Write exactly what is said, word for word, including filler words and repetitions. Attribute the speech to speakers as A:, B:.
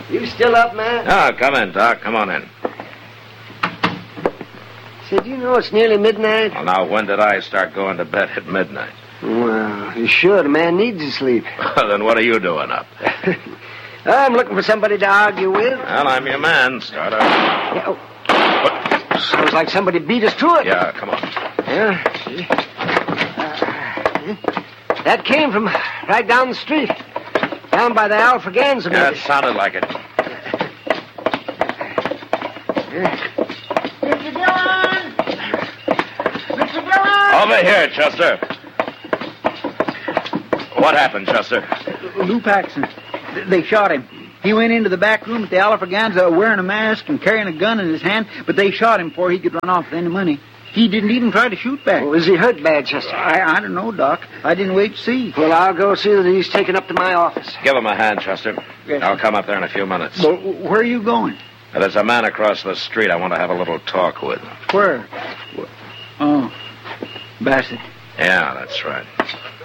A: You still up, man?
B: Oh, come in, Doc. Come on in.
A: Said, you know it's nearly midnight?
B: Well, now, when did I start going to bed at midnight?
A: Well, you should. A man needs his sleep.
B: Then what are you doing up?
A: I'm looking for somebody to argue with.
B: Well, I'm your man. Start up.
A: Yeah, oh.
B: What?
A: Sounds like somebody beat us to it.
B: Yeah, come on.
A: Yeah, see? Uh, that came from right down the street. Down by the Alfraganza.
B: Yeah, it sounded like it.
A: Yeah.
C: Mister Dillon! Mister Dillon!
B: Over here, Chester. What happened, Chester?
D: Lou Paxson. They shot him. He went into the back room at the Alfraganza wearing a mask and carrying a gun in his hand, but they shot him before he could run off with any money. He didn't even try to shoot back.
A: Well, is he hurt bad, Chester?
D: I, I don't know, Doc. I didn't wait to see.
A: Well, I'll go see that he's taken up to my office.
B: Give him a hand, Chester.
D: Yes.
B: I'll come up there in a few minutes.
D: Well, where are you going?
B: Now, there's a man across the street I want to have a little talk with.
D: Where? Oh, Bassett.
B: Yeah, that's right.